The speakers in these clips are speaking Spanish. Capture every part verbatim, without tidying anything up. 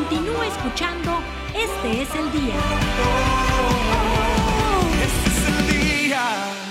Continúa escuchando Este es el Día. Este es el día.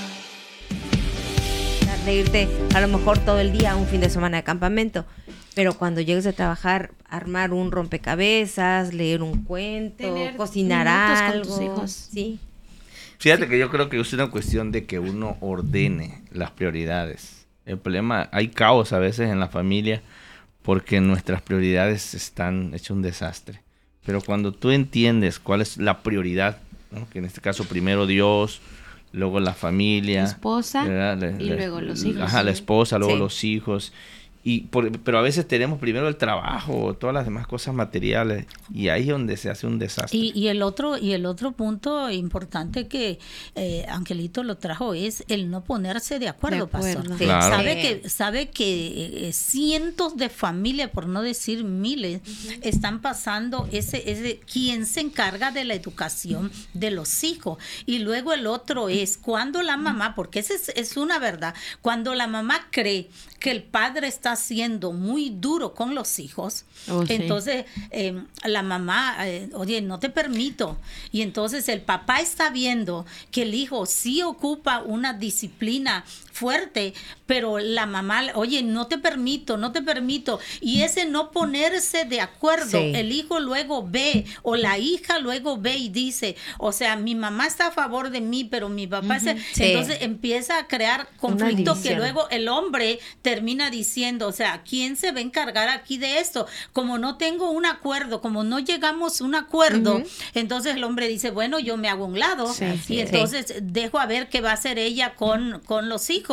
Reírte a lo mejor todo el día, un fin de semana de campamento, pero cuando llegues a trabajar, armar un rompecabezas, leer un cuento, Tener cocinar minutos con algo. tus hijos. Sí. Fíjate que yo creo que es una cuestión de que uno ordene las prioridades. El problema, hay caos a veces en la familia porque nuestras prioridades están hechas un desastre. Pero cuando tú entiendes cuál es la prioridad, ¿no? Que en este caso primero Dios, luego la familia, La esposa ¿verdad? La- y la- luego los hijos. Ajá, la esposa, luego Sí. los hijos. Y por- pero a veces tenemos primero el trabajo, todas las demás cosas materiales, y ahí es donde se hace un desastre. Y, y el otro y el otro punto importante que eh, Angelito lo trajo es el no ponerse de acuerdo, De acuerdo. pastor. Sí. Claro. Sabe Sí. que sabe que eh, cientos de familias, por no decir miles, están pasando ese ese quién se encarga de la educación de los hijos. Y luego el otro es cuando la mamá, porque esa es, es una verdad, cuando la mamá cree que el padre está siendo muy duro con los hijos, Oh, sí. entonces eh, la mamá, eh, oye, no te permito. Y entonces el papá está viendo que el hijo sí ocupa una disciplina fuerte, pero la mamá, oye, no te permito, no te permito. Y ese no ponerse de acuerdo, Sí. el hijo luego ve, o la hija luego ve y dice, o sea, mi mamá está a favor de mí, pero mi papá es... Sí. Entonces empieza a crear conflicto que división. luego el hombre termina diciendo, o sea, ¿quién se va a encargar aquí de esto? Como no tengo un acuerdo, como no llegamos a un acuerdo, Ujú. entonces el hombre dice, bueno, yo me hago a un lado Sí, y sí. entonces dejo a ver qué va a hacer ella con, con los hijos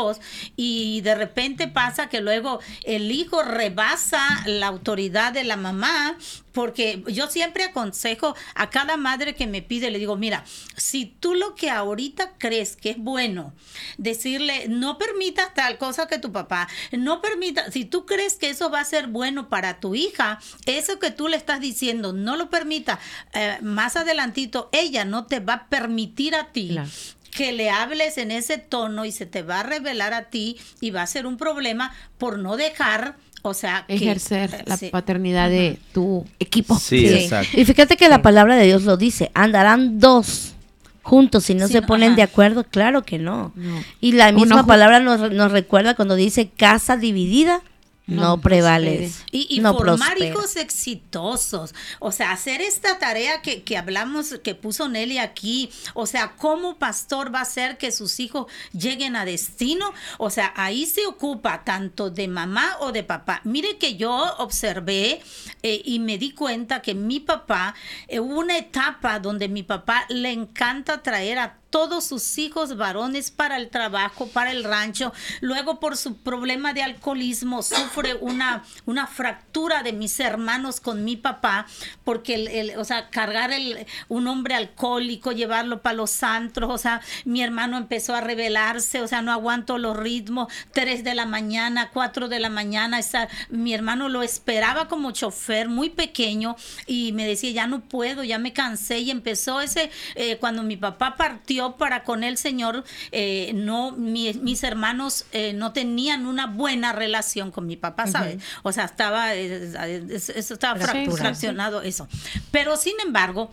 y de repente pasa que luego el hijo rebasa la autoridad de la mamá, porque yo siempre aconsejo a cada madre que me pide, le digo, mira, si tú lo que ahorita crees que es bueno, decirle, no permitas tal cosa que tu papá, no permita, si tú crees que eso va a ser bueno para tu hija, eso que tú le estás diciendo, no lo permita, eh, más adelantito ella no te va a permitir a ti. Claro. Que le hables en ese tono y se te va a revelar a ti y va a ser un problema por no dejar, o sea, que- Ejercer la sí. paternidad de tu equipo. Sí, Sí. exacto. Y fíjate que la palabra de Dios lo dice, andarán dos juntos si no Sí, se no, ponen ajá. de acuerdo, claro que no. No. Y la Uno misma ju- palabra nos, nos recuerda cuando dice casa dividida, no, No prevalece. Y, y no formar prospera. hijos exitosos, o sea, hacer esta tarea que, que hablamos, que puso Nelly aquí, o sea, cómo pastor va a hacer que sus hijos lleguen a destino, o sea, ahí se ocupa tanto de mamá o de papá. Mire que yo observé eh, y me di cuenta que mi papá, eh, hubo una etapa donde mi papá le encanta traer a todos sus hijos varones para el trabajo, para el rancho. Luego por su problema de alcoholismo sufre una, una fractura de mis hermanos con mi papá, porque el, el- o sea, cargar el, un hombre alcohólico, llevarlo para los antros, o sea, mi hermano empezó a rebelarse, o sea, no aguanto los ritmos, tres de la mañana, cuatro de la mañana, esa- mi hermano lo esperaba como chofer, muy pequeño, y me decía, ya no puedo, ya me cansé, y empezó ese, eh, cuando mi papá partió para con el Señor, eh, no, mi- mis hermanos eh, no tenían una buena relación con mi papá, ¿sabes? O sea, estaba, eh, eh, eso estaba Sí, frac- sí, sí. fraccionado eso. Pero sin embargo,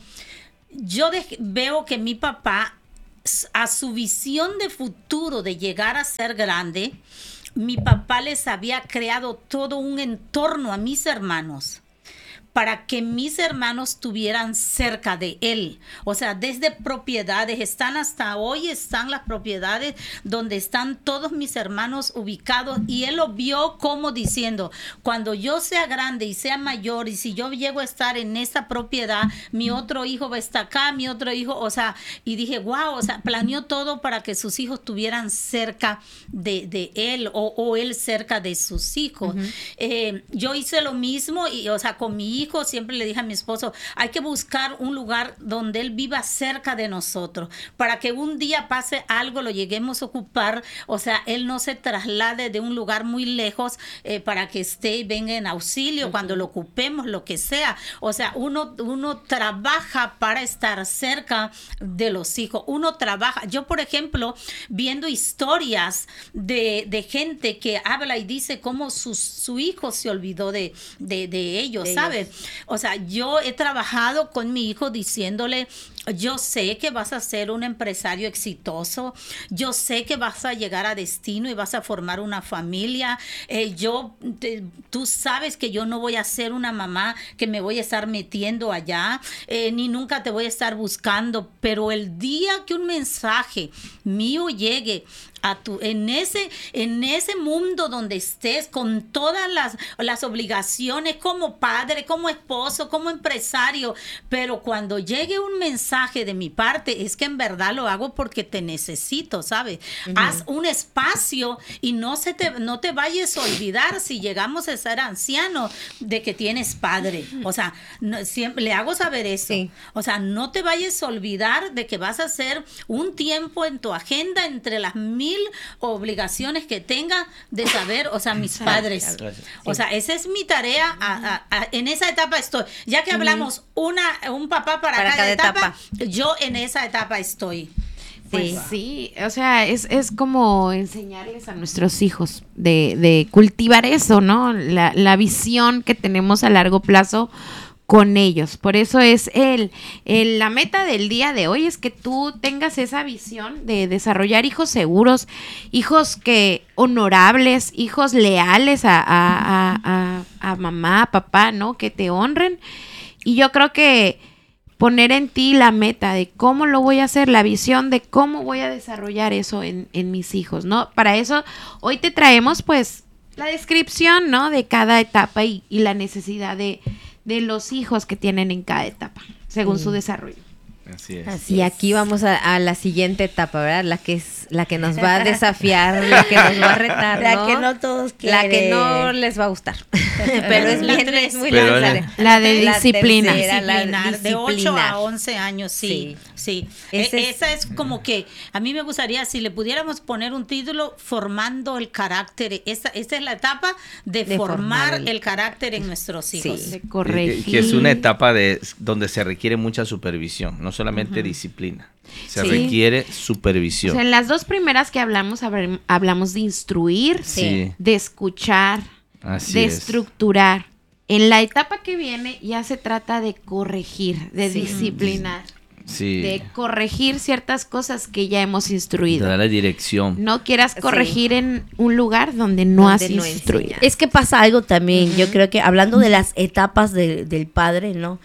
yo dej- veo que mi papá, s- a su visión de futuro de llegar a ser grande, mi papá les había creado todo un entorno a mis hermanos para que mis hermanos estuvieran cerca de él. O sea, desde propiedades, están hasta hoy, están las propiedades donde están todos mis hermanos ubicados, y él lo vio como diciendo, cuando yo sea grande y sea mayor, y si yo llego a estar en esa propiedad, mi otro hijo va a estar acá, mi otro hijo, o sea, y dije, wow, o sea, planeó todo para que sus hijos estuvieran cerca de, de él, o, o él cerca de sus hijos. Eh, yo hice lo mismo, y, o sea, con mi hijo, siempre le dije a mi esposo, hay que buscar un lugar donde él viva cerca de nosotros, para que un día pase algo, lo lleguemos a ocupar, o sea, él no se traslade de un lugar muy lejos eh, para que esté y venga en auxilio cuando lo ocupemos, lo que sea. O sea, uno, uno trabaja para estar cerca de los hijos, uno trabaja. Yo, por ejemplo, viendo historias de, de gente que habla y dice cómo su, su hijo se olvidó de, de, de ellos, De ¿sabes? O sea, yo he trabajado con mi hijo diciéndole, yo sé que vas a ser un empresario exitoso, yo sé que vas a llegar a destino y vas a formar una familia, eh, yo, te, tú sabes que yo no voy a ser una mamá que me voy a estar metiendo allá, eh, ni nunca te voy a estar buscando, pero el día que un mensaje mío llegue a tu, en ese, en ese mundo donde estés con todas las, las obligaciones como padre, como esposo, como empresario, pero cuando llegue un mensaje de mi parte, es que en verdad lo hago porque te necesito, ¿sabes? Uh-huh. Haz un espacio y no se te, no te vayas a olvidar si llegamos a ser ancianos de que tienes padre. O sea, no, siempre le hago saber eso. Sí. O sea, no te vayas a olvidar de que vas a hacer un tiempo en tu agenda entre las mil obligaciones que tenga de saber, o sea, mis padres. Gracias. O sea, esa es mi tarea. A, a, a, en esa etapa estoy. Ya que hablamos una un papá para, para cada, cada etapa, etapa, yo en esa etapa estoy. Pues sí, o sea, es, es como enseñarles a nuestros hijos de, de cultivar eso, ¿no? La, la visión que tenemos a largo plazo con ellos. Por eso es el, el la meta del día de hoy es que tú tengas esa visión de desarrollar hijos seguros, hijos que honorables, hijos leales a, a, a, a, a mamá, a papá, ¿no? Que te honren. Y yo creo que poner en ti la meta de cómo lo voy a hacer, la visión de cómo voy a desarrollar eso en, en mis hijos, ¿no? Para eso hoy te traemos pues la descripción, ¿no? De cada etapa y, y la necesidad de de los hijos que tienen en cada etapa, según sí. su desarrollo. Así es. Así, aquí vamos a, a la siguiente etapa, ¿verdad? La que es la que nos va a desafiar, la que nos va a retar, ¿no? La que no todos quieren. La que no les va a gustar. Pero es bien, es muy Pero la, la de disciplina. La tercera, la disciplinar, de ocho a once años, sí, sí. sí. Ese e- es, esa es como que, a mí me gustaría, si le pudiéramos poner un título, formando el carácter. Esta, esta es la etapa de, de formar, formar el, el carácter en nuestros hijos. Sí, de corregir. Que, que es una etapa de donde se requiere mucha supervisión, no solamente uh-huh. disciplina. Se sí. requiere supervisión. O sea, en las dos primeras que hablamos, hablamos de instruir, sí. de escuchar, Así de es. estructurar. En la etapa que viene ya se trata de corregir, de sí. disciplinar, sí. de corregir ciertas cosas que ya hemos instruido. De darle dirección. No quieras corregir sí. en un lugar donde no donde has no instruido. Enseña. Es que pasa algo también, uh-huh. yo creo que hablando de las etapas de, del padre, ¿no?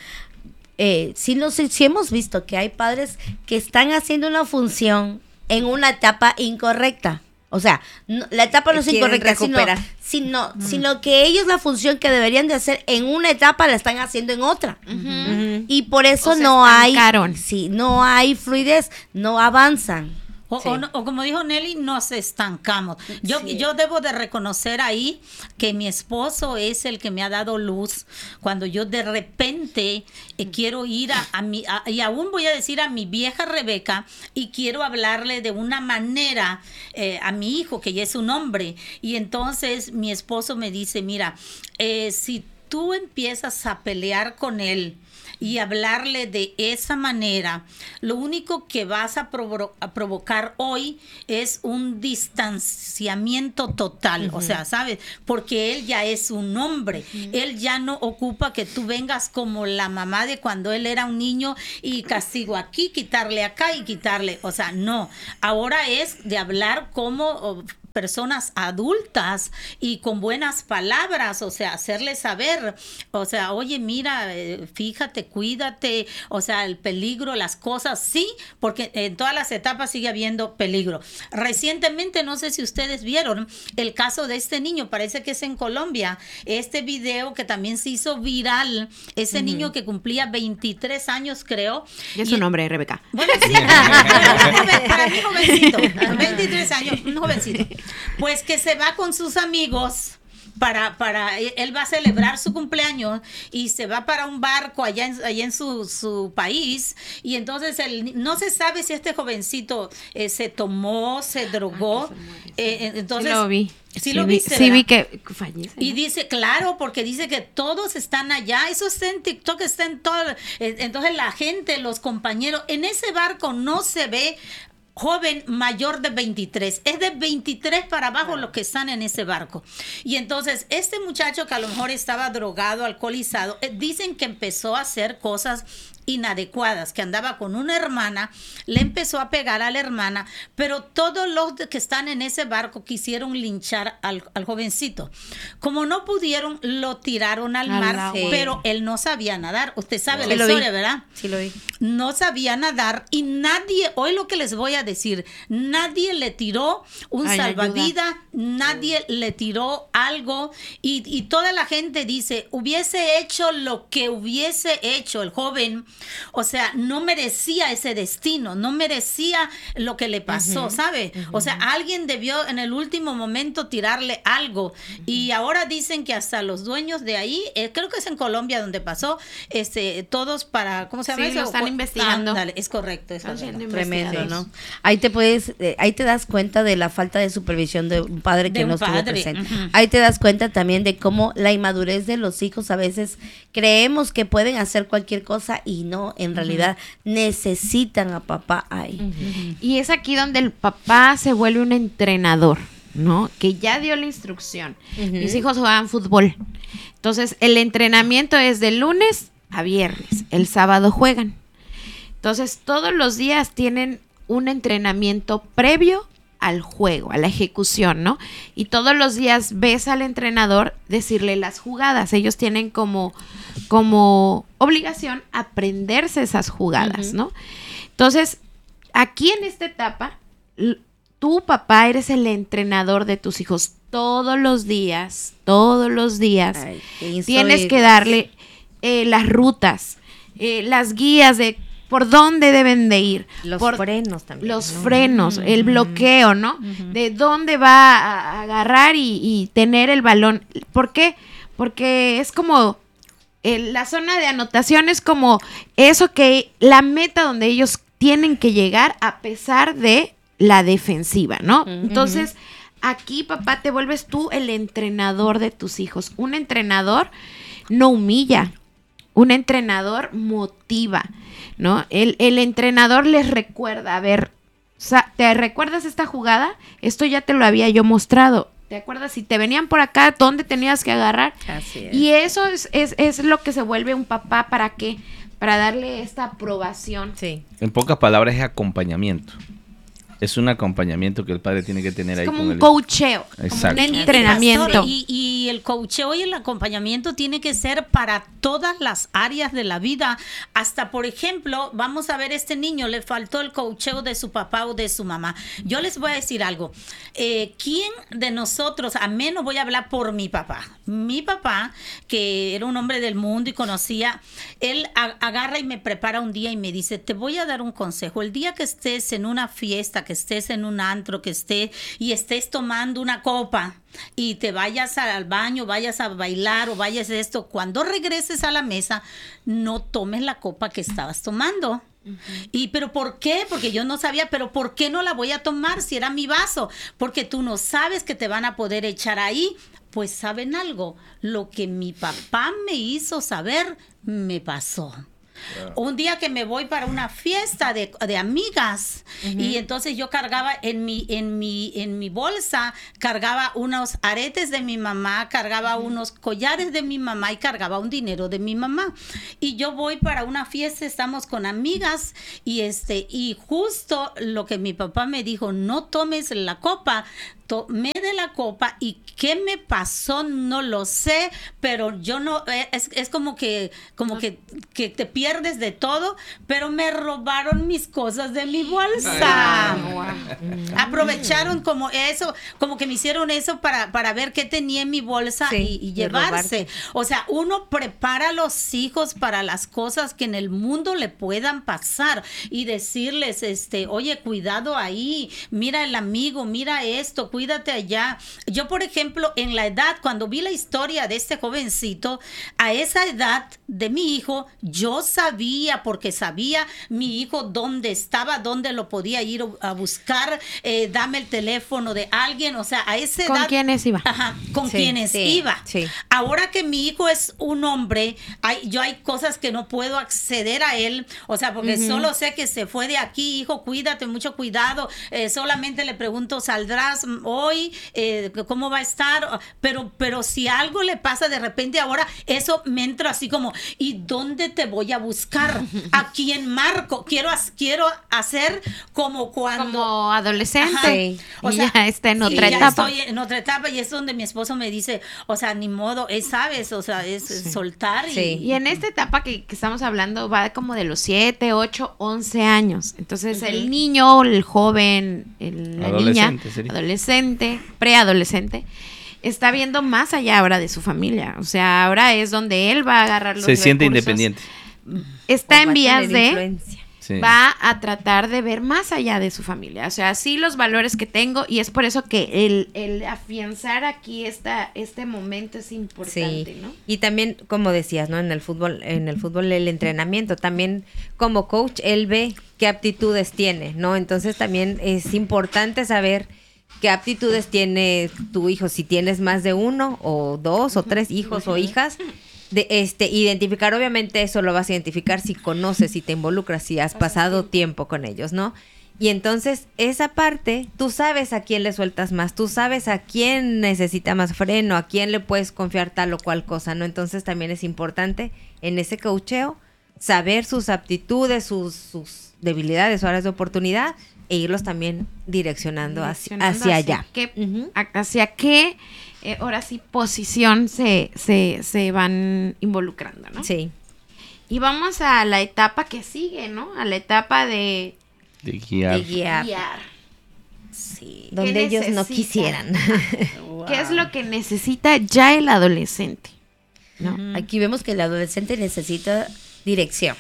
Eh, sí, no sé, sí hemos visto que hay padres que están haciendo una función en una etapa incorrecta. O sea, no, la etapa no es incorrecta, sino, sino, mm. sino que ellos la función que deberían de hacer en una etapa la están haciendo en otra. Uh-huh. Uh-huh. Y por eso o sea, no hay, sí, no hay fluidez, no avanzan. O, sí. o, no, o como dijo Nelly, nos estancamos. Yo, sí. yo debo de reconocer ahí que mi esposo es el que me ha dado luz cuando yo de repente eh, quiero ir a, a mi, a, y aún voy a decir a mi vieja Rebeca, y quiero hablarle de una manera eh, a mi hijo, que ya es un hombre. Y entonces mi esposo me dice, mira, eh, si tú empiezas a pelear con él, y hablarle de esa manera, lo único que vas a, provo- a provocar hoy es un distanciamiento total, uh-huh. o sea, ¿sabes? Porque él ya es un hombre, uh-huh. él ya no ocupa que tú vengas como la mamá de cuando él era un niño y castigo aquí, quitarle acá y quitarle, o sea, no, ahora es de hablar como oh, personas adultas y con buenas palabras, o sea, hacerles saber, o sea, oye, mira, eh, fíjate, cuídate, o sea, el peligro, las cosas, sí, porque en todas las etapas sigue habiendo peligro. Recientemente, no sé si ustedes vieron el caso de este niño, parece que es en Colombia, este video que también se hizo viral, ese uh-huh. niño que cumplía veintitrés años, creo. Y es su nombre, Rebeca. Bueno, sí, para mí jovencito, veintitrés años, un jovencito. Pues que se va con sus amigos para, para, él va a celebrar su cumpleaños y se va para un barco allá en, allá en su, su país, y entonces él, no se sabe si este jovencito eh, se tomó, se drogó, eh, entonces... Sí lo vi. Sí, sí lo vi, viste, sí vi que fallece. Y dice, claro, porque dice que todos están allá, eso está en TikTok, está en todo, entonces la gente, los compañeros, en ese barco no se ve joven mayor de veintitrés. Es de veintitrés para abajo los que están en ese barco. Y entonces este muchacho que a lo mejor estaba drogado, alcoholizado, eh, dicen que empezó a hacer cosas inadecuadas, que andaba con una hermana, le empezó a pegar a la hermana, pero todos los que están en ese barco quisieron linchar al, al jovencito. Como no pudieron, lo tiraron al, al mar, agua. Pero él no sabía nadar. Usted sabe sí, la historia, vi. ¿verdad? Sí, lo vi. No sabía nadar y nadie, hoy lo que les voy a decir, nadie le tiró un Ay, salvavidas, nadie sí. le tiró algo y, y toda la gente dice, hubiese hecho lo que hubiese hecho el joven. O sea, no merecía ese destino, no merecía lo que le pasó, uh-huh, ¿sabe? Uh-huh. O sea, alguien debió en el último momento tirarle algo. Uh-huh. Y ahora dicen que hasta los dueños de ahí, eh, creo que es en Colombia donde pasó, este, todos para, ¿cómo se llama sí, eso? Lo están investigando. Ándale, es correcto. Es Tremendo, ¿no? Ahí te puedes, eh, ahí te das cuenta de la falta de supervisión de un padre que de no un estuvo padre. presente. Uh-huh. Ahí te das cuenta también de cómo la inmadurez de los hijos a veces creemos que pueden hacer cualquier cosa y no, en realidad uh-huh. necesitan a papá ahí. Uh-huh. Y es aquí donde el papá se vuelve un entrenador, ¿no? Que ya dio la instrucción. Uh-huh. Mis hijos juegan fútbol. Entonces, el entrenamiento es de lunes a viernes. El sábado juegan. Entonces, todos los días tienen un entrenamiento previo al juego, a la ejecución, ¿no? Y todos los días ves al entrenador decirle las jugadas. Ellos tienen como, como obligación aprenderse esas jugadas, uh-huh. ¿no? Entonces, aquí en esta etapa, tú, papá, eres el entrenador de tus hijos. Todos los días, todos los días, Ay, tienes que darle eh, las rutas, eh, las guías de por dónde deben de ir. Los por frenos también. Los ¿no? frenos, uh-huh. el bloqueo, ¿no? Uh-huh. De dónde va a agarrar y, y tener el balón. ¿Por qué? Porque es como el, la zona de anotación es como eso que la meta donde ellos tienen que llegar a pesar de la defensiva, ¿no? Uh-huh. Entonces, aquí, papá, te vuelves tú el entrenador de tus hijos. Un entrenador no humilla. Un entrenador motiva, ¿no? El, el entrenador les recuerda, a ver, ¿te recuerdas esta jugada? Esto ya te lo había yo mostrado. ¿Te acuerdas? Si te venían por acá, ¿dónde tenías que agarrar? Así es. Y eso es, es, es lo que se vuelve un papá, ¿para qué? Para darle esta aprobación. Sí. En pocas palabras, es acompañamiento. Es un acompañamiento que el padre tiene que tener es ahí como con un el... coacheo, Exacto. como un entrenamiento. Y, y el coacheo y el acompañamiento tiene que ser para todas las áreas de la vida. Hasta, por ejemplo, vamos a ver, este niño le faltó el coacheo de su papá o de su mamá. Yo les voy a decir algo. Eh, ¿Quién de nosotros, a menos voy a hablar por mi papá? Mi papá, que era un hombre del mundo y conocía, él a, agarra y me prepara un día y me dice, te voy a dar un consejo. El día que estés en una fiesta, que estés en un antro, que estés y estés tomando una copa y te vayas al baño, vayas a bailar o vayas a esto, cuando regreses a la mesa, no tomes la copa que estabas tomando. Uh-huh. Y pero ¿por qué? Porque yo no sabía, pero ¿por qué no la voy a tomar si era mi vaso? Porque tú no sabes que te van a poder echar ahí. Pues ¿saben algo? Lo que mi papá me hizo saber, me pasó. Yeah. Un día que me voy para una fiesta de, de amigas, uh-huh. y entonces yo cargaba en mi, en mi, en mi bolsa, cargaba unos aretes de mi mamá, cargaba uh-huh. unos collares de mi mamá y cargaba un dinero de mi mamá. Y yo voy para una fiesta, estamos con amigas y este, y justo lo que mi papá me dijo, no tomes la copa. Tomé de la copa y qué me pasó no lo sé, pero yo no, es, es como que como que, que te pierdes de todo, pero me robaron mis cosas de mi bolsa. Ay, wow. Aprovecharon como eso, como que me hicieron eso para, para ver qué tenía en mi bolsa, sí, y, y llevarse. O sea, uno prepara a los hijos para las cosas que en el mundo le puedan pasar y decirles, este, oye, cuidado ahí, mira el amigo, mira esto, cuídate allá. Yo, por ejemplo, en la edad, cuando vi la historia de este jovencito, a esa edad de mi hijo, yo sabía, porque sabía mi hijo dónde estaba, dónde lo podía ir a buscar, eh, dame el teléfono de alguien, o sea, a esa edad. ¿Con quiénes iba? Ajá, con Sí, quienes sí, iba. sí. Ahora que mi hijo es un hombre, hay, yo hay cosas que no puedo acceder a él, o sea, porque uh-huh. solo sé que se fue de aquí, hijo, cuídate, mucho cuidado, eh, solamente le pregunto, ¿saldrás hoy? Eh, ¿Cómo va a estar? Pero, pero si algo le pasa de repente ahora, eso me entra así como, ¿y dónde te voy a buscar? ¿A quién marco? Quiero, quiero hacer como cuando... Como adolescente. Sí. O sea, ya está en sí, otra ya etapa. estoy en otra etapa y es donde mi esposo me dice, o sea, ni modo, es, ¿sabes? O sea, es Sí. soltar y... Sí. Y en esta etapa que, que estamos hablando va como de los siete, ocho, once años. Entonces Ujú. el niño, el joven, el- la niña, Adolescente sería. adolescente, preadolescente, está viendo más allá ahora de su familia. O sea, ahora es donde él va a agarrar los Se siente recursos. independiente. Está O va en a vías tener de... influencia. Sí. va a tratar de ver más allá de su familia. O sea, sí los valores que tengo, y es por eso que el, el afianzar aquí esta, este momento es importante, Sí. ¿no? Y también, como decías, ¿no? En el fútbol, en el fútbol, el entrenamiento, también como coach, él ve qué aptitudes tiene, ¿no? Entonces también es importante saber qué aptitudes tiene tu hijo, si tienes más de uno, o dos, o tres hijos o hijas. De este, identificar, obviamente eso lo vas a identificar si conoces, si te involucras, si has pasado tiempo con ellos, ¿no? Y entonces esa parte, tú sabes a quién le sueltas más, tú sabes a quién necesita más freno, a quién le puedes confiar tal o cual cosa, ¿no? Entonces también es importante en ese coacheo saber sus aptitudes, sus, sus debilidades o áreas de oportunidad e irlos también direccionando hacia, Direccionando hacia allá. Qué, Ujú. a- hacia qué, eh, ahora sí, posición se, se, se van involucrando, ¿no? Sí. Y vamos a la etapa que sigue, ¿no? A la etapa de De guiar. De guiar. guiar. Sí. Donde ellos no necesita? quisieran. ¿Qué es lo que necesita ya el adolescente? ¿No? Aquí vemos que el adolescente necesita dirección,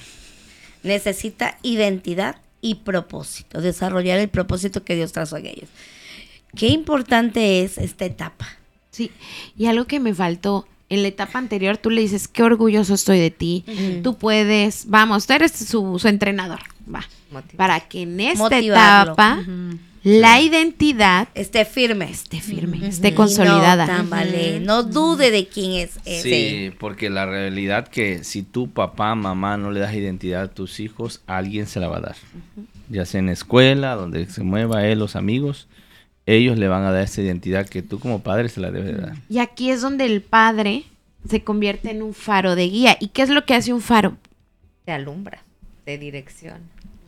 necesita identidad y propósito, desarrollar el propósito que Dios trazó en ellos. Qué importante es esta etapa. Sí, y algo que me faltó, en la etapa anterior tú le dices, qué orgulloso estoy de ti, tú puedes, vamos, tú eres su, su entrenador, va, Motivar. para que en esta Motivarlo. etapa Ujú. la identidad Esté firme. esté firme, Ujú. esté Y consolidada. No tambalee, no dude de quién es él. Sí, porque la realidad que si tu papá, mamá no le das identidad a tus hijos, alguien se la va a dar. Ya sea en escuela, donde se mueva él, los amigos, ellos le van a dar esa identidad que tú como padre se la debes de dar. Y aquí es donde el padre se convierte en un faro de guía. ¿Y qué es lo que hace un faro? Te alumbra, de dirección.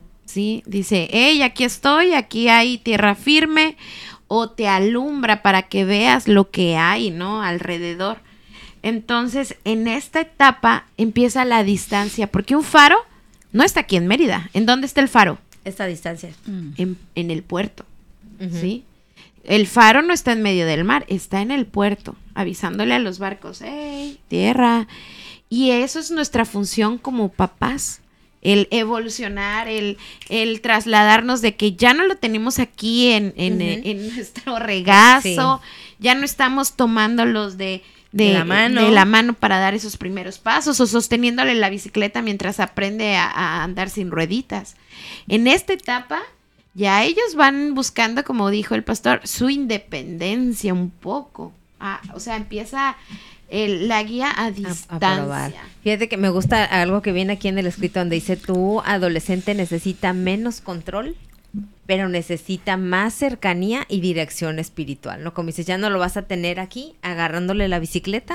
Sí, dice, hey, aquí estoy, aquí hay tierra firme, o te alumbra para que veas lo que hay, ¿no? Alrededor. Entonces, en esta etapa empieza la distancia, porque un faro no está aquí en Mérida. ¿En dónde está el faro? Esta distancia. En, en el puerto, Ujú. ¿sí? El faro no está en medio del mar, está en el puerto, avisándole a los barcos, hey, tierra. Y eso es nuestra función como papás, el evolucionar, el, el trasladarnos de que ya no lo tenemos aquí en, en, Ujú. eh, en nuestro regazo, ya no estamos tomándolos de, de, De la mano. de la mano para dar esos primeros pasos o sosteniéndole la bicicleta mientras aprende a, a andar sin rueditas. En esta etapa ya ellos van buscando, como dijo el pastor, su independencia un poco. Ah, o sea, empieza el- la guía a A- a distancia. probar. Fíjate que me gusta algo que viene aquí en el escrito donde dice, tu adolescente necesita menos control, pero necesita más cercanía y dirección espiritual, ¿no? Como dices, ya no lo vas a tener aquí agarrándole la bicicleta,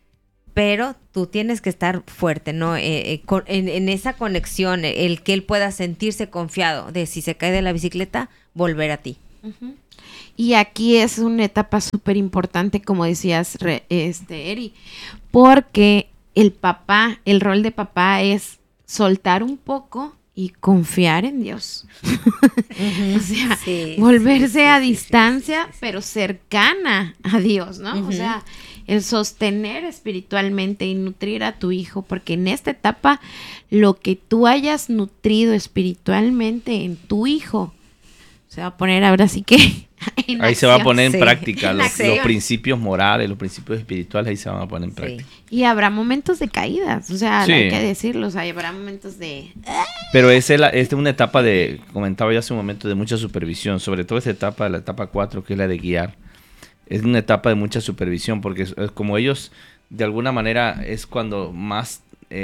pero tú tienes que estar fuerte, ¿no? Eh, eh, con- en, en esa conexión, eh, el que él pueda sentirse confiado de si se cae de la bicicleta, volver a ti. Ujú. Y aquí es una etapa súper importante, como decías, re- este, Eri, porque el papá, el rol de papá es soltar un poco y confiar en Dios. O sea, Sí, volverse sí, sí, a sí, sí, distancia, sí, sí, sí. pero cercana a Dios, ¿no? O Ujú. sea, el sostener espiritualmente y nutrir a tu hijo, porque en esta etapa lo que tú hayas nutrido espiritualmente en tu hijo se va a poner ahora sí que en Ahí se va a acción. poner en sí. práctica En los, acción. los principios morales, los principios espirituales, ahí se van a poner en Sí. práctica. Y habrá momentos de caídas, o sea, Sí. hay que decirlo, o sea, habrá momentos de... Pero esa es, la, esta es una etapa de, comentaba yo hace un momento, de mucha supervisión, sobre todo esta etapa, la etapa cuatro, que es la de guiar. Es una etapa de mucha supervisión, porque es, es como ellos, de alguna manera, es cuando más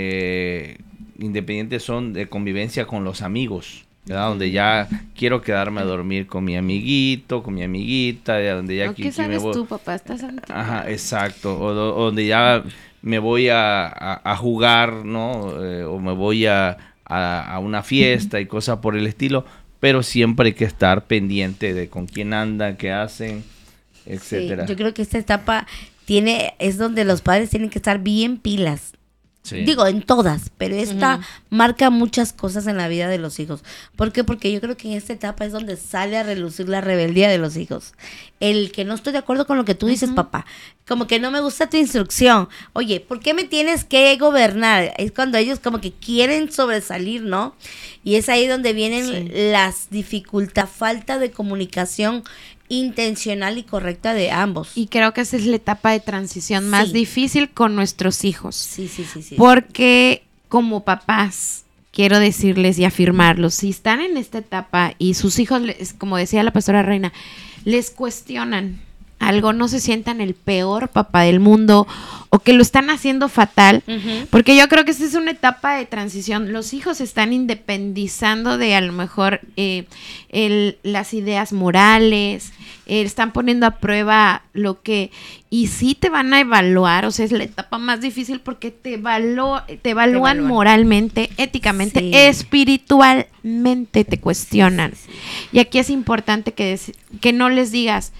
eh, independientes son de convivencia con los amigos, ¿verdad? Donde ya quiero quedarme a dormir con mi amiguito, con mi amiguita, ya donde ya ¿No? aquí, ¿Qué aquí me sabes voy. tú, papá? ¿Estás ante- Ajá, exacto. O, do- o donde ya me voy a, a- a jugar, ¿no? Eh, o me voy a, a- a una fiesta y cosas por el estilo. Pero siempre hay que estar pendiente de con quién andan, qué hacen, Sí, etcétera. yo creo que esta etapa tiene, es donde los padres tienen que estar bien pilas. Sí. Digo, en todas, pero esta marca muchas cosas en la vida de los hijos. ¿Por qué? Porque yo creo que en esta etapa es donde sale a relucir la rebeldía de los hijos. El que no estoy de acuerdo con lo que tú dices, papá. Como que no me gusta tu instrucción. Oye, ¿por qué me tienes que gobernar? Es cuando ellos como que quieren sobresalir, ¿no? Y es ahí donde vienen Sí. las dificultades, falta de comunicación intencional y correcta de ambos. Y creo que esa es la etapa de transición más Sí. difícil con nuestros hijos. Sí, sí, sí, sí. Porque como papás, quiero decirles y afirmarlos, si están en esta etapa y sus hijos, les- como decía la pastora Reina, les cuestionan algo, no se sientan el peor papá del mundo o que lo están haciendo fatal, Ujú. porque yo creo que esta es una etapa de transición. Los hijos se están independizando de a lo mejor eh, el- las ideas morales, eh, están poniendo a prueba lo que, y sí te van a evaluar, o sea, es la etapa más difícil porque te, evalúa- te evalúan evalúan. moralmente, éticamente, Sí. espiritualmente te cuestionan. Y aquí es importante que, deci- que no les digas,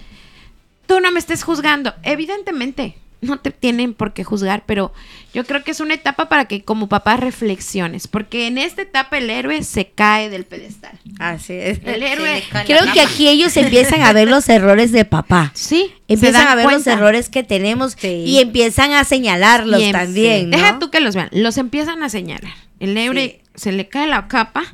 tú no me estés juzgando. Evidentemente, no te tienen por qué juzgar, pero yo creo que es una etapa para que como papá reflexiones, porque en esta etapa el héroe se cae del pedestal. Así es. El héroe, Creo que aquí ellos empiezan a ver los errores de papá. sí, Empiezan se dan a ver los cuenta. errores que tenemos Sí. y empiezan a señalarlos Y em- también, ¿no? Deja tú que los vean, los empiezan a señalar. El héroe se le cae la capa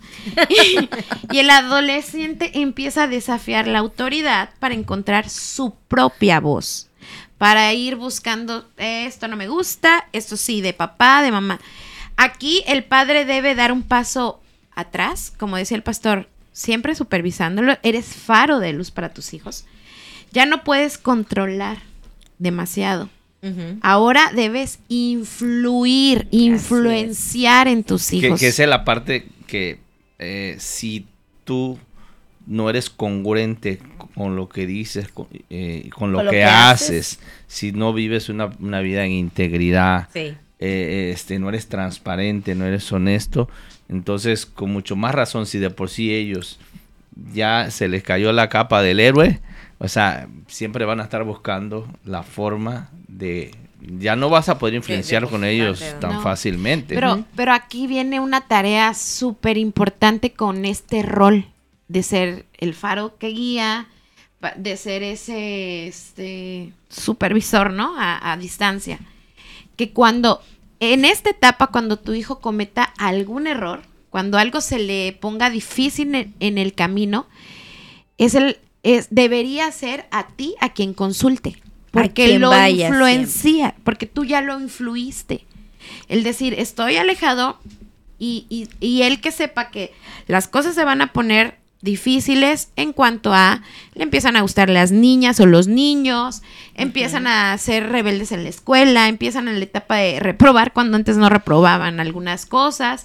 y el adolescente empieza a desafiar la autoridad para encontrar su propia voz, para ir buscando, esto no me gusta, esto sí, de papá, de mamá. Aquí el padre debe dar un paso atrás, como decía el pastor, siempre supervisándolo. Eres faro de luz para tus hijos. Ya no puedes controlar demasiado. Ujú. Ahora debes influir, influenciar en tus Que, hijos. que esa es la parte que eh, si tú no eres congruente con lo que dices, con, eh, con lo, Con lo que, que haces, haces. si no vives una, una vida en integridad, Sí. eh, este, no eres transparente, no eres honesto, entonces con mucho más razón, si de por sí ellos ya se les cayó la capa del héroe, o sea, siempre van a estar buscando la forma de... Ya no vas a poder influenciar con ellos juzgarte, tan ¿no? fácilmente. Pero, pero aquí viene una tarea súper importante con este rol de ser el faro que guía, pa- de ser ese este, supervisor, ¿no? A, a distancia. Que cuando, en esta etapa, cuando tu hijo cometa algún error, cuando algo se le ponga difícil en, en el camino, es el, es, debería ser a ti a quien consulte. Porque quien lo vaya influencia, porque tú ya lo influiste. El decir, estoy alejado y, y, y él que sepa que las cosas se van a poner difíciles en cuanto a, le empiezan a gustar las niñas o los niños, empiezan a ser rebeldes en la escuela, empiezan en la etapa de reprobar cuando antes no reprobaban algunas cosas,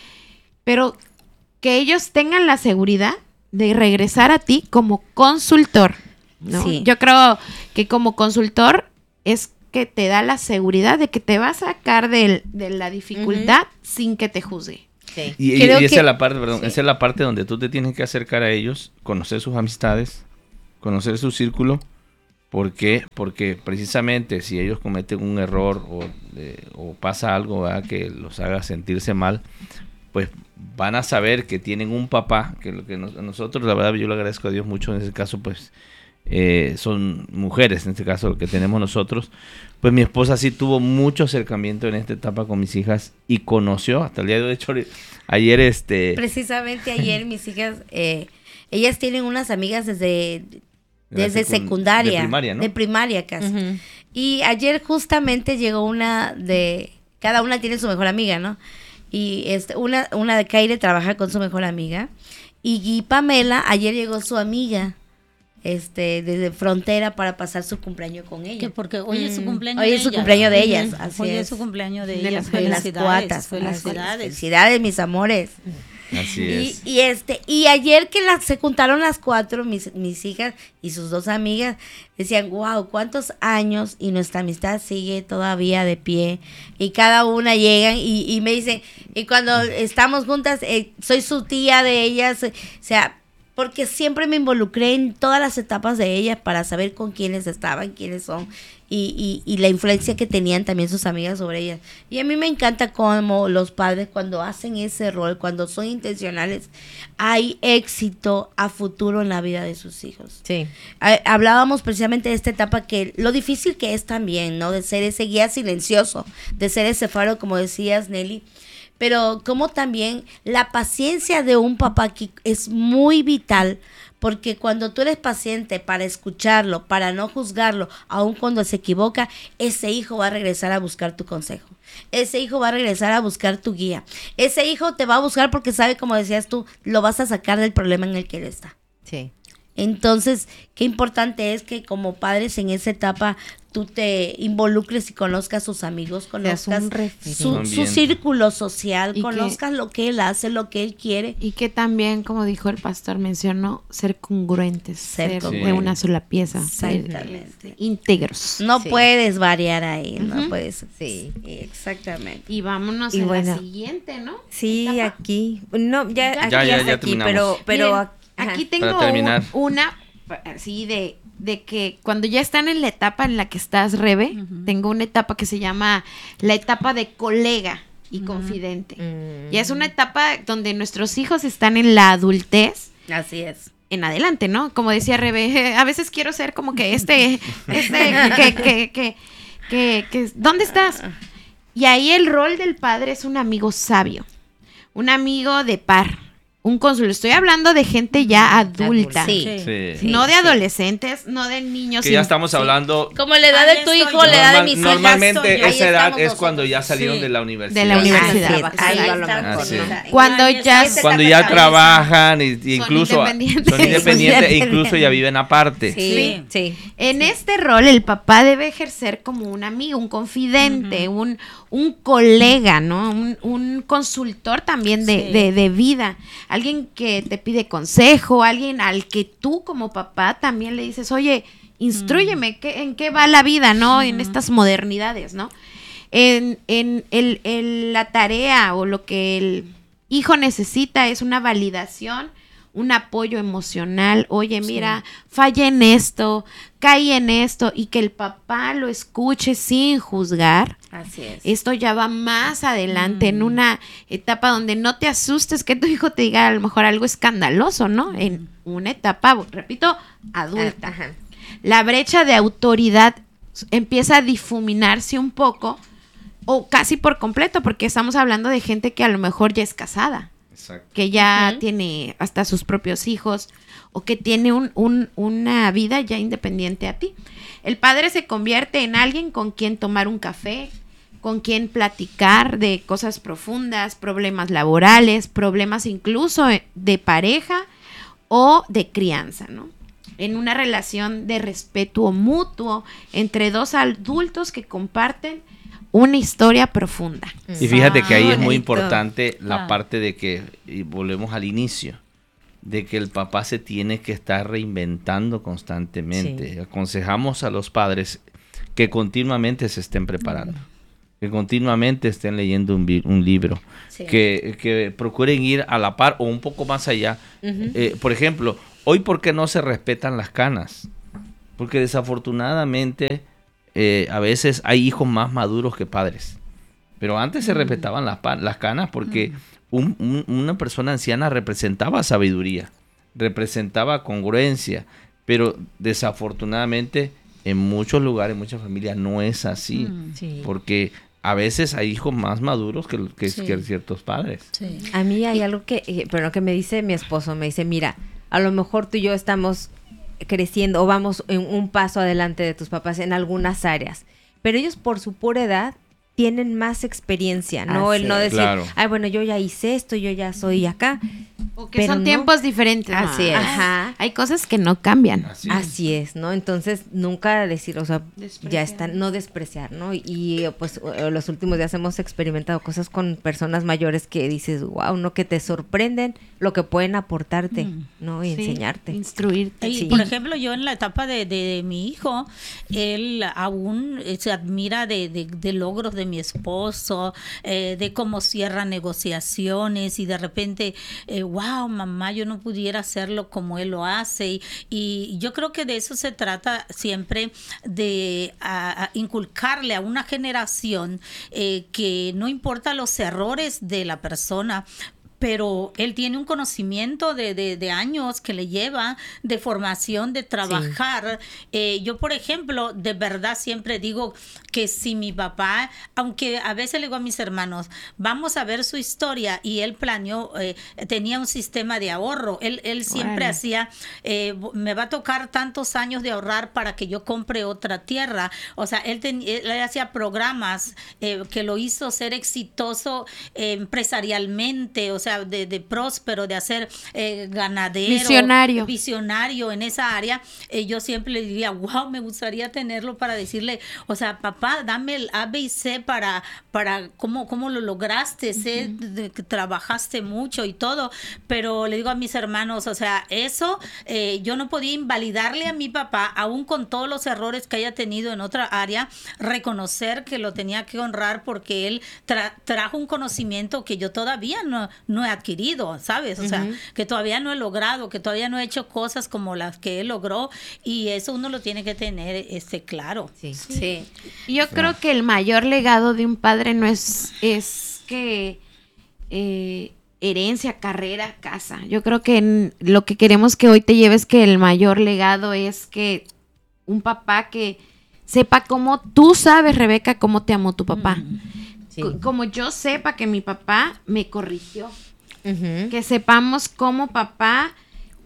pero que ellos tengan la seguridad de regresar a ti como consultor, ¿no? Sí. Yo creo que como consultor es que te da la seguridad de que te va a sacar del- de la dificultad sin que te juzgue. Sí. Y, y- Creo y esa que- es la parte, perdón, sí. esa es la parte donde tú te tienes que acercar a ellos, conocer sus amistades, conocer su círculo. ¿Por qué? Porque precisamente si ellos cometen un error o, eh, o pasa algo, ¿verdad?, que los haga sentirse mal, pues van a saber que tienen un papá, que lo que nos- nosotros, la verdad, yo le agradezco a Dios mucho en ese caso, pues eh, son mujeres, en este caso lo que tenemos nosotros. Pues mi esposa sí tuvo mucho acercamiento en esta etapa con mis hijas y conoció hasta el día de hoy. De hecho, ayer este... Precisamente ayer mis hijas eh, ellas tienen unas amigas desde, desde secund- secundaria. de primaria, ¿no? De primaria casi. Ujú. Y ayer justamente llegó una de, cada una tiene su mejor amiga, ¿no? Y este, una, una de Kaire trabaja con su mejor amiga. Y, y Pamela, ayer llegó su amiga, este, desde Frontera para pasar su cumpleaños con ella. Que porque hoy es su cumpleaños Hoy de es su ellas. cumpleaños de Ujú. ellas, así Hoy es. es. su cumpleaños de, De ellas. las, de las Felicidades. cuatas. Felicidades. Felicidades, mis amores. Así Y, es. y este, y ayer que las, se juntaron las cuatro, mis, mis hijas y sus dos amigas, decían, wow, cuántos años y nuestra amistad sigue todavía de pie. Y cada una llegan y, y me dicen, y cuando estamos juntas, eh, soy su tía de ellas, o sea, porque siempre me involucré en todas las etapas de ellas para saber con quiénes estaban, quiénes son y, y, y la influencia que tenían también sus amigas sobre ellas. Y a mí me encanta cómo los padres cuando hacen ese rol, cuando son intencionales, hay éxito a futuro en la vida de sus hijos. Sí. Ha- Hablábamos precisamente de esta etapa, que lo difícil que es también, ¿no? De ser ese guía silencioso, de ser ese faro, como decías, Nelly. Pero como también la paciencia de un papá aquí es muy vital, porque cuando tú eres paciente para escucharlo, para no juzgarlo, aun cuando se equivoca, ese hijo va a regresar a buscar tu consejo. Ese hijo va a regresar a buscar tu guía. Ese hijo te va a buscar porque sabe, como decías tú, lo vas a sacar del problema en el que él está. Sí. Entonces, qué importante es que como padres en esa etapa tú te involucres y conozcas a sus amigos, conozcas un referente. su, su Ambiente. círculo social, Y conozcas lo que él hace, lo que él quiere. Y que también, como dijo el pastor, mencionó, ser congruentes, Ser ser, de congruentes. una sola pieza, ser Exactamente. íntegros. No Sí. puedes variar ahí, no Ujú. puedes. Sí. Exactamente. Y vámonos Y a bueno. la siguiente, ¿no? Sí, Etapa. aquí. No, ya, Ya, aquí ya, ya, ya está aquí, terminamos. pero, pero Miren, ac- ajá. aquí tengo Para terminar. un- una así de, de que cuando ya están en la etapa en la que estás, Rebe, tengo una etapa que se llama la etapa de colega y confidente. Mm. Y es una etapa donde nuestros hijos están en la adultez Así es. en adelante, ¿no? Como decía Rebe, a veces quiero ser como que este, este, que, que, que, que, que, ¿dónde estás? Y ahí el rol del padre es un amigo sabio, un amigo de par, un cónsul. Estoy hablando de gente ya adulta. Sí. Sí. No de adolescentes, no de niños. Que ya in- estamos sí. hablando. Como la edad Ahí de tu estoy hijo, yo. la edad de Normal- mis hijas. normalmente Ahí esa estamos edad es nosotros. cuando ya salieron Sí. de la universidad. De la universidad. Así es, Ahí ahí a lo estamos. mejor, Así ¿no? es. Cuando Ahí ya- está. Cuando ya Ahí trabajan y, y Son incluso independientes. son independientes e incluso ya viven aparte. Sí, sí. En este rol, el papá debe ejercer como un amigo, un confidente, un, un colega, ¿no? Un, un consultor también de, Sí. de- de vida. Alguien que te pide consejo, alguien al que tú como papá también le dices, oye, instrúyeme, ¿qué- ¿en qué va la vida, no? En estas modernidades, ¿no? En, en el, el- la tarea o lo que el hijo necesita es una validación, un apoyo emocional. Oye, mira, fallé en esto, caí en esto, y que el papá lo escuche sin juzgar. Así es. Esto ya va más adelante, en una etapa donde no te asustes que tu hijo te diga a lo mejor algo escandaloso, ¿no? En una etapa, repito, adulta. Ajá. La brecha de autoridad empieza a difuminarse un poco o casi por completo, porque estamos hablando de gente que a lo mejor ya es casada, Exacto. que ya Ujú. tiene hasta sus propios hijos o que tiene un, un- una vida ya independiente a ti. El padre se convierte en alguien con quien tomar un café, con quien platicar de cosas profundas, problemas laborales, problemas incluso de pareja o de crianza, ¿no? En una relación de respeto mutuo entre dos adultos que comparten una historia profunda. Y fíjate que ahí es muy Bonito. importante la Ah. parte de que, y volvemos al inicio, de que el papá se tiene que estar reinventando constantemente. Sí. Aconsejamos a los padres que continuamente se estén preparando, que continuamente estén leyendo un, vi- un libro, Sí. que, que procuren ir a la par o un poco más allá. Ujú. Eh, por ejemplo, hoy, ¿por qué no se respetan las canas? Porque desafortunadamente eh, a veces hay hijos más maduros que padres. Pero antes se respetaban las, pa- las canas porque un- un- una persona anciana representaba sabiduría, representaba congruencia, pero desafortunadamente en muchos lugares, en muchas familias no es así, Sí. porque a veces hay hijos más maduros que, que, Sí. que ciertos padres. Sí. A mí hay algo que, eh, pero que me dice mi esposo, me dice, mira, a lo mejor tú y yo estamos creciendo o vamos en un paso adelante de tus papás en algunas áreas, pero ellos por su pura edad tienen más experiencia, ¿no? Así El no es. decir, Claro. ay, bueno, yo ya hice esto, yo ya soy acá. O que Pero son no. tiempos diferentes. ¿no? Así es. Ajá. Hay cosas que no cambian. Así es. Así es, ¿no? Entonces, nunca decir, o sea, Despreciar. ya están, no despreciar, ¿no? Y, y, pues eh, los últimos días hemos experimentado cosas con personas mayores que dices, wow, ¿no? Que te sorprenden lo que pueden aportarte, ¿no? Y Sí, enseñarte. Instruirte. Y, Sí. por ejemplo, yo en la etapa de, de mi hijo, él aún eh, se admira de, de- de logros de mi esposo, eh, de cómo cierra negociaciones y de repente, eh, wow, mamá, yo no pudiera hacerlo como él lo hace. Y, y yo creo que de eso se trata siempre, de a- a inculcarle a una generación eh, que no importa los errores de la persona, pero él tiene un conocimiento de, de- de años que le lleva de formación, de trabajar. Eh, yo, por ejemplo, de verdad siempre digo que si mi papá, aunque a veces le digo a mis hermanos, vamos a ver su historia, y él planeó, eh, tenía un sistema de ahorro. Él, él siempre Órale. hacía, eh, me va a tocar tantos años de ahorrar para que yo compre otra tierra. O sea, él, ten- él hacía programas eh, que lo hizo ser exitoso eh, empresarialmente, o sea, de, de próspero, de hacer eh, ganadero. Visionario. Visionario en esa área. Eh, yo siempre le diría, wow, me gustaría tenerlo para decirle, o sea, papá, dame el A, B y C para, para cómo, cómo lo lograste, sé de que trabajaste mucho y todo, pero le digo a mis hermanos, o sea, eso eh, yo no podía invalidarle a mi papá, aún con todos los errores que haya tenido en otra área, reconocer que lo tenía que honrar porque él tra- trajo un conocimiento que yo todavía no, no he adquirido, ¿sabes? O sea, que todavía no he logrado, que todavía no he hecho cosas como las que él logró, y eso uno lo tiene que tener este claro. Sí. Sí. Y Yo creo que el mayor legado de un padre no es, es que eh, herencia, carrera, casa. Yo creo que en- lo que queremos que hoy te lleves, que el mayor legado es que un papá que sepa cómo tú sabes, Rebeca, cómo te amó tu papá. Sí. C- Como yo sepa que mi papá me corrigió. Ujú. Que sepamos cómo papá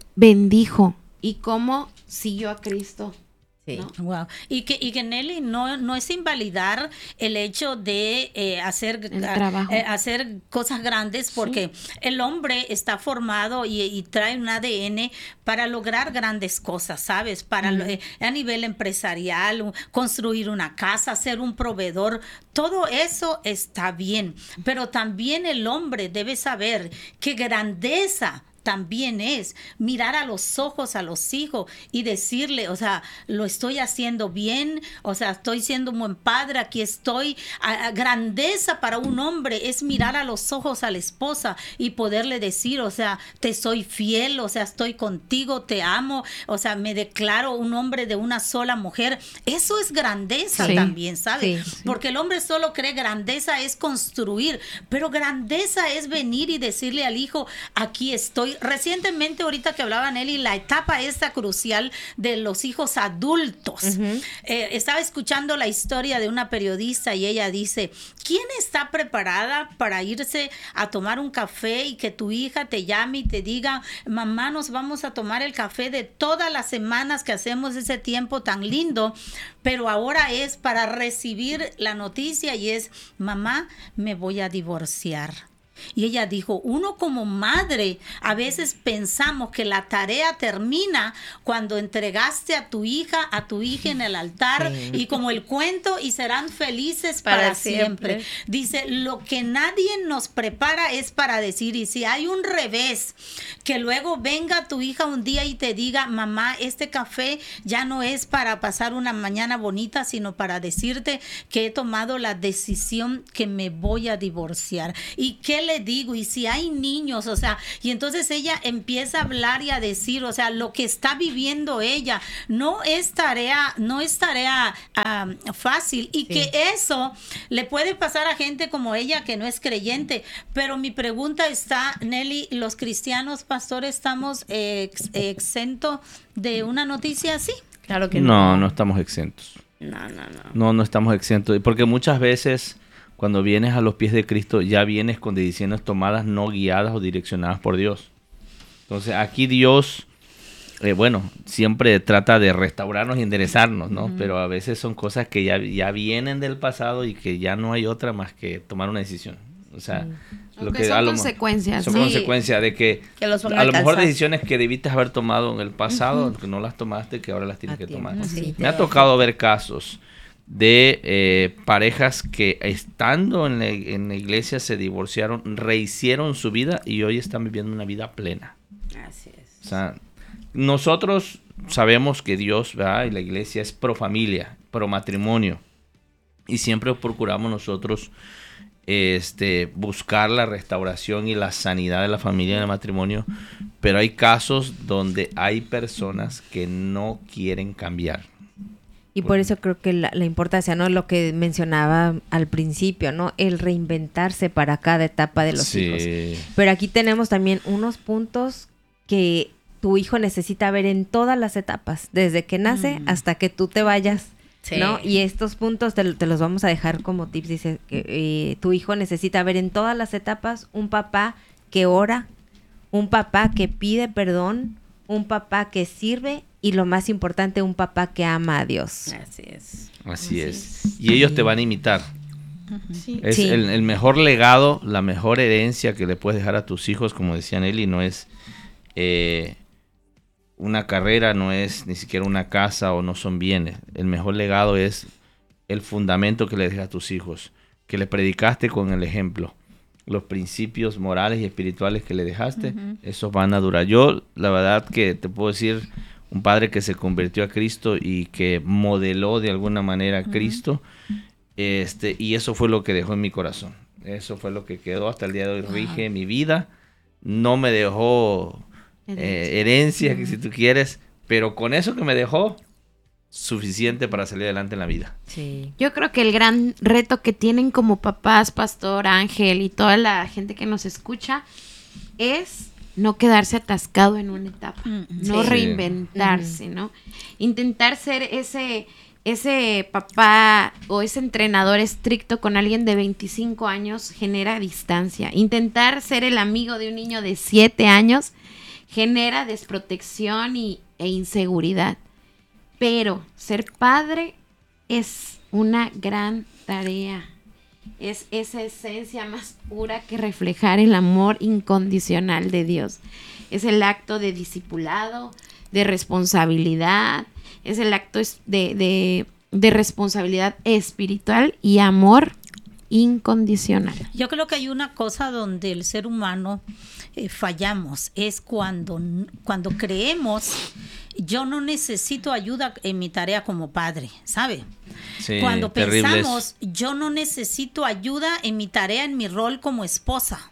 bendijo y cómo siguió a Cristo. Sí. ¿no? Wow. Y que, y que Nelly, no, no es invalidar el hecho de eh, hacer, El a- trabajo. eh, hacer cosas grandes, porque el hombre está formado y, y trae un A D N para lograr grandes cosas, ¿sabes? Para lo- eh, a nivel empresarial, u- construir una casa, ser un proveedor, todo eso está bien, pero también el hombre debe saber que grandeza también es mirar a los ojos a los hijos y decirle, o sea, lo estoy haciendo bien, o sea, estoy siendo un buen padre, aquí estoy. A- a grandeza para un hombre es mirar a los ojos a la esposa y poderle decir, o sea, te soy fiel, o sea, estoy contigo, te amo, o sea, me declaro un hombre de una sola mujer. Eso es grandeza Sí. también, ¿sabes? Sí, sí. Porque el hombre solo cree grandeza es construir, pero grandeza es venir y decirle al hijo, aquí estoy. Recientemente, ahorita que hablaba Nelly, la etapa esta crucial de los hijos adultos. Eh, estaba escuchando la historia de una periodista y ella dice, ¿quién está preparada para irse a tomar un café y que tu hija te llame y te diga, mamá, nos vamos a tomar el café de todas las semanas que hacemos ese tiempo tan lindo, pero ahora es para recibir la noticia y es, mamá, me voy a divorciar? Y ella dijo, uno como madre, a veces pensamos que la tarea termina cuando entregaste a tu hija, a tu hija en el altar, Sí. y como el cuento, y serán felices para, Para siempre. siempre. Dice, lo que nadie nos prepara es para decir, y si hay un revés, que luego venga tu hija un día y te diga, mamá, este café ya no es para pasar una mañana bonita, sino para decirte que he tomado la decisión que me voy a divorciar. ¿Y qué le digo? Y si hay niños, o sea, y entonces ella empieza a hablar y a decir, o sea, lo que está viviendo ella no es tarea, no es tarea ah, fácil, y Sí. que eso le puede pasar a gente como ella que no es creyente. Pero mi pregunta está, Nelly, ¿los cristianos, pastores, estamos eh, ex- exentos de una noticia así? Claro que No, no. no estamos exentos. No, no, no. No, no estamos exentos. Porque muchas veces cuando vienes a los pies de Cristo ya vienes con decisiones tomadas no guiadas o direccionadas por Dios. Entonces aquí Dios eh, bueno, siempre trata de restaurarnos y enderezarnos, ¿no? Ujú. Pero a veces son cosas que ya, ya vienen del pasado y que ya no hay otra más que tomar una decisión. O sea, lo Aunque que son a lo mo- consecuencias, son sí. consecuencias de que, Que los van a a lo mejor alcanzar. decisiones que debiste haber tomado en el pasado, que no las tomaste, que ahora las tienes A que tiempo, tomar. sí. Me ha tocado ver casos de eh, parejas que estando en la, en la iglesia se divorciaron, rehicieron su vida y hoy están viviendo una vida plena. Así es. O sea, nosotros sabemos que Dios, ¿verdad? Y la iglesia es pro familia, pro matrimonio. Y siempre procuramos nosotros este, buscar la restauración y la sanidad de la familia y del matrimonio. Pero hay casos donde hay personas que no quieren cambiar. Y por eso creo que la, la importancia, ¿no? Lo que mencionaba al principio, ¿no? El reinventarse para cada etapa de los Sí. hijos. Pero aquí tenemos también unos puntos que tu hijo necesita ver en todas las etapas, desde que nace Mm. hasta que tú te vayas, Sí. ¿no? Y estos puntos te, te los vamos a dejar como tips. Dice que eh, tu hijo necesita ver en todas las etapas un papá que ora, un papá que pide perdón, un papá que sirve y lo más importante, un papá que ama a Dios. Así es. Así es. Y ellos te van a imitar. Sí. Es Sí. el, el mejor legado, la mejor herencia que le puedes dejar a tus hijos, como decía Nelly, no es eh, una carrera, no es ni siquiera una casa o no son bienes. El mejor legado es el fundamento que le dejas a tus hijos, que le predicaste con el ejemplo. Los principios morales y espirituales que le dejaste, esos van a durar. Yo, la verdad que te puedo decir, un padre que se convirtió a Cristo y que modeló de alguna manera a Cristo, este, y eso fue lo que dejó en mi corazón. Eso fue lo que quedó hasta el día de hoy, rige mi vida. No me dejó eh, herencia, que si tú quieres, pero con eso que me dejó, suficiente para salir adelante en la vida. Sí. Yo creo que el gran reto que tienen como papás, Pastor, Ángel y toda la gente que nos escucha es no quedarse atascado en una etapa, Mm, no sí. reinventarse, ¿no? Intentar ser ese, ese papá o ese entrenador estricto con alguien de veinticinco años genera distancia. Intentar ser el amigo de un niño de siete años genera desprotección y, e inseguridad. Pero ser padre es una gran tarea. Es esa esencia más pura que reflejar el amor incondicional de Dios. Es el acto de discipulado, de responsabilidad, es el acto es- de, de, de responsabilidad espiritual y amor incondicional. Yo creo que hay una cosa donde el ser humano eh, fallamos, es cuando, cuando creemos, yo no necesito ayuda en mi tarea como padre, ¿sabe? Sí, Cuando terrible es. pensamos, yo no necesito ayuda en mi tarea, en mi rol como esposa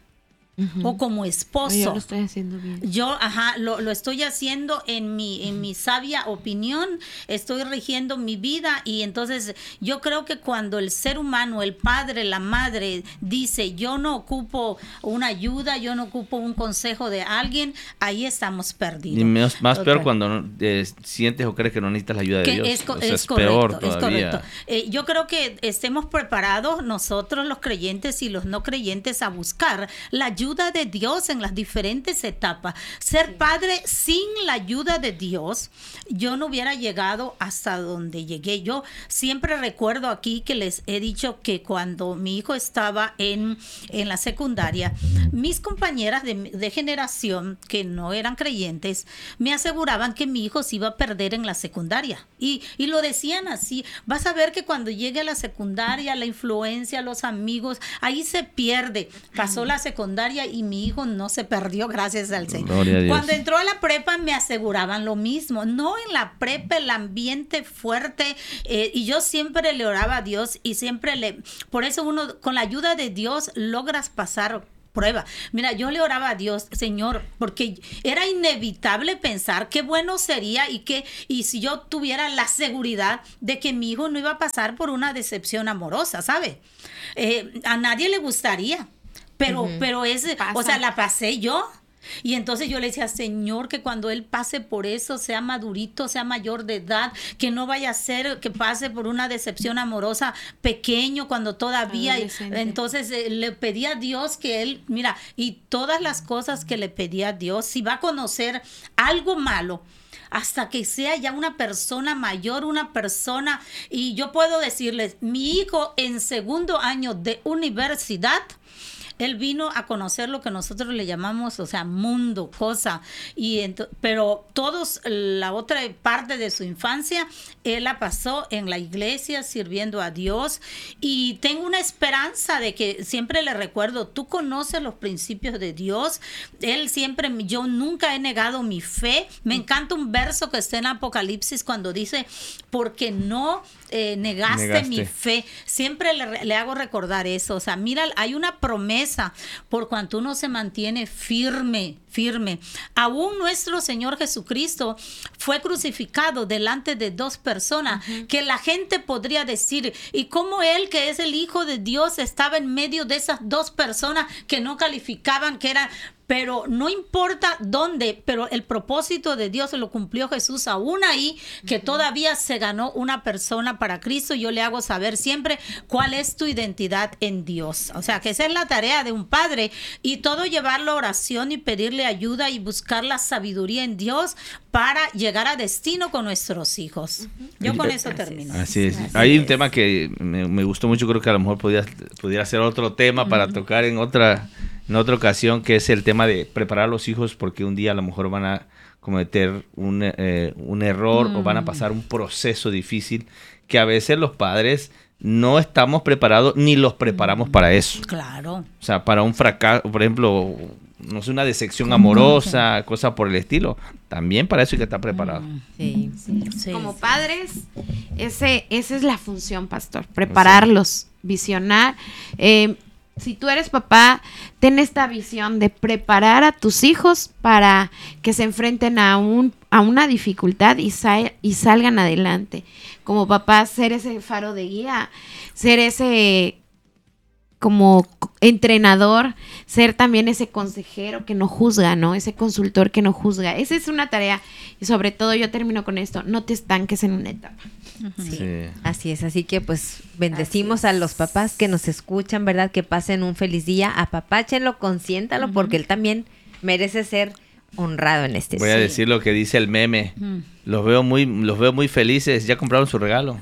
o como esposo. Yo lo estoy haciendo bien. Yo, ajá, lo, lo estoy haciendo en mi, en mi sabia opinión, estoy rigiendo mi vida y entonces yo creo que cuando el ser humano, el padre, la madre dice yo no ocupo una ayuda, yo no ocupo un consejo de alguien, ahí estamos perdidos. Y más, más peor Ok. cuando no, eh, sientes o crees que no necesitas la ayuda de Que Dios. es, co- O sea, es es correcto, peor es todavía. correcto. Eh, yo creo que estemos preparados nosotros los creyentes y los no creyentes a buscar la ayuda de Dios en las diferentes etapas. Ser padre sin la ayuda de Dios, yo no hubiera llegado hasta donde llegué. Yo siempre recuerdo aquí que les he dicho que cuando mi hijo estaba en, en la secundaria, mis compañeras de, de generación que no eran creyentes me aseguraban que mi hijo se iba a perder en la secundaria. Y, y lo decían así, vas a ver que cuando llegue a la secundaria, la influencia, los amigos, ahí se pierde. Pasó la secundaria y mi hijo no se perdió, gracias al Señor. Gloria a Dios. Cuando entró a la prepa me aseguraban lo mismo. No, en la prepa el ambiente fuerte eh, y yo siempre le oraba a Dios y siempre le... Por eso uno, con la ayuda de Dios, logras pasar prueba. Mira, yo le oraba a Dios, Señor, porque era inevitable pensar qué bueno sería y que y si yo tuviera la seguridad de que mi hijo no iba a pasar por una decepción amorosa, ¿sabe? Eh, a nadie le gustaría, pero, Ujú. pero es, Pasa. o sea, la pasé yo. Y entonces yo le decía, Señor, que cuando él pase por eso, sea madurito, sea mayor de edad, que no vaya a ser que pase por una decepción amorosa pequeño cuando todavía... Adolescente. Entonces eh, le pedí a Dios que él, mira, y todas las cosas que le pedí a Dios, si va a conocer algo malo, hasta que sea ya una persona mayor, una persona, y yo puedo decirles, mi hijo en segundo año de universidad, él vino a conocer lo que nosotros le llamamos, o sea, mundo, cosa, y ento- pero todos, la otra parte de su infancia, él la pasó en la iglesia sirviendo a Dios, y tengo una esperanza de que siempre le recuerdo, tú conoces los principios de Dios, él siempre, yo nunca he negado mi fe, me encanta un verso que está en Apocalipsis cuando dice, porque no eh, negaste, Negaste. mi fe, siempre le, le hago recordar eso, o sea, mira, hay una promesa por cuanto uno se mantiene firme, firme. Aún nuestro Señor Jesucristo fue crucificado delante de dos personas uh-huh. que la gente podría decir, y cómo él, que es el Hijo de Dios, estaba en medio de esas dos personas que no calificaban, que eran... Pero no importa dónde, pero el propósito de Dios lo cumplió Jesús aún ahí, que uh-huh. todavía se ganó una persona para Cristo. Yo le hago saber siempre cuál es tu identidad en Dios. O sea, que esa es la tarea de un padre, y todo llevarlo a oración y pedirle ayuda y buscar la sabiduría en Dios para llegar a destino con nuestros hijos. Uh-huh. Yo con eso termino. Así es. Así Hay es. un tema que me, me gustó mucho, creo que a lo mejor podía, pudiera ser otro tema uh-huh. para tocar en otra... en otra ocasión, que es el tema de preparar a los hijos porque un día a lo mejor van a cometer un, eh, un error mm. o van a pasar un proceso difícil que a veces los padres no estamos preparados ni los preparamos mm. para eso. Claro. O sea, para un fracaso, por ejemplo, no sé, una decepción amorosa, cosa por el estilo. También para eso hay que estar preparado. Mm. Sí, sí. Sí, Como sí. padres, ese, esa es la función, pastor. Prepararlos, visionar. Eh, Si tú eres papá, ten esta visión de preparar a tus hijos para que se enfrenten a un a una dificultad y, sal, y salgan adelante. Como papá, ser ese faro de guía, ser ese como entrenador, ser también ese consejero que no juzga, ¿no? Ese consultor que no juzga. Esa es una tarea, y sobre todo yo termino con esto, no te estanques en una etapa. Sí, Sí. así es, así que pues bendecimos a los papás que nos escuchan, ¿verdad? Que pasen un feliz día, apapáchenlo, consiéntalo, uh-huh. porque él también merece ser honrado en este Voy a sí. decir lo que dice el meme. Mm. Los veo muy, los veo muy felices. Ya compraron su regalo.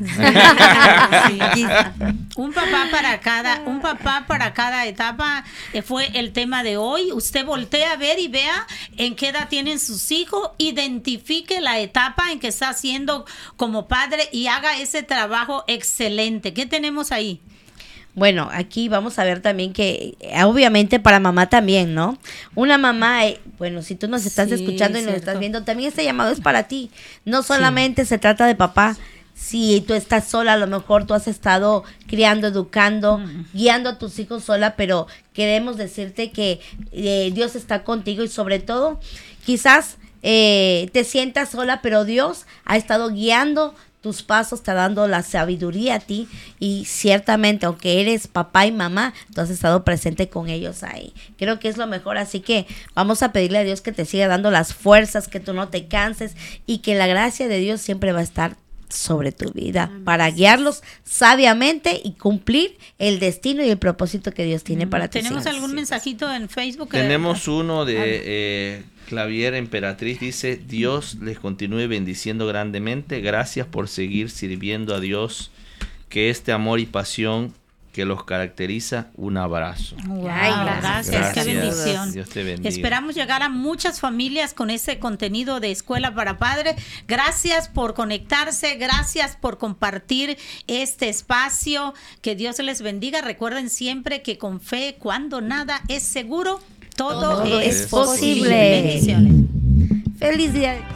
Sí. Un papá para cada, un papá para cada etapa eh, fue el tema de hoy. Usted voltea a ver y vea en qué edad tienen sus hijos, identifique la etapa en que está haciendo como padre y haga ese trabajo excelente. ¿Qué tenemos ahí? Bueno, aquí vamos a ver también que eh, obviamente para mamá también, ¿no? Una mamá, eh, bueno, si tú nos estás Sí, escuchando y nos cierto. estás viendo, también este llamado es para ti. No solamente sí. se trata de papá. Si tú estás sola, a lo mejor tú has estado criando, educando, mm. guiando a tus hijos sola, pero queremos decirte que eh, Dios está contigo y sobre todo, quizás eh, te sientas sola, pero Dios ha estado guiando tus pasos, está dando la sabiduría a ti y ciertamente, aunque eres papá y mamá, tú has estado presente con ellos ahí. Creo que es lo mejor, así que vamos a pedirle a Dios que te siga dando las fuerzas, que tú no te canses y que la gracia de Dios siempre va a estar sobre tu vida para guiarlos sabiamente y cumplir el destino y el propósito que Dios tiene para tus hijos. ¿Tenemos algún mensajito en Facebook? Tenemos uno de eh, Clavier Emperatriz, dice: Dios les continúe bendiciendo grandemente, gracias por seguir sirviendo a Dios, que este amor y pasión que los caracteriza, un abrazo. Wow, Ay, gracias, gracias. qué bendición. Dios te bendiga. Esperamos llegar a muchas familias con ese contenido de Escuela para Padres. Gracias por conectarse, gracias por compartir este espacio. Que Dios les bendiga. Recuerden siempre que con fe, cuando nada es seguro, todo, Todo es, es posible. posible. Bendiciones. Feliz día.